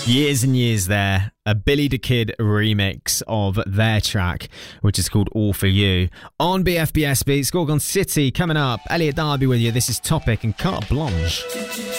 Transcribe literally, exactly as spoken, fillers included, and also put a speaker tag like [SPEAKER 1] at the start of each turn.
[SPEAKER 1] Years and years there, a Billy the Kid remix of their track, which is called All For You. On B F B S Beats, Gorgon City coming up. Elliot Darby with you. This is Topic and Carte Blanche.